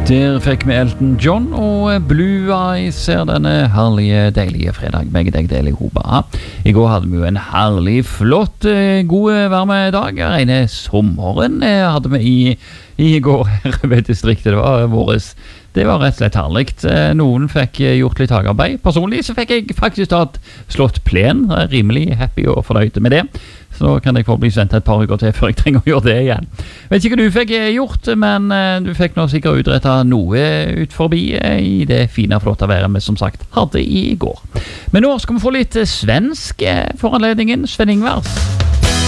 Der fikk vi Elton John og Blue Eyes her denne herlige, deilige fredag. Begge deg deilig hoba. I går hadde vi jo en herlig, flott, god, varme dag. Rene sommeren hadde vi i går her ved distriktet. Det var våres. Det var rett og slett herligt. Noen fikk gjort litt hagearbeid. Personlig så fikk jeg faktisk slått plen. Rimelig happy og fornøyd med det. Så kan jeg få bli sendt et par uker til før jeg trenger å gjøre det igjen. Vet ikke hva du fikk gjort, men du fikk nå sikkert utrettet noe ut forbi i det fine, flotte været vi som sagt hadde i går. Men nå skal vi få litt svensk for anledningen. Sven Ingvars.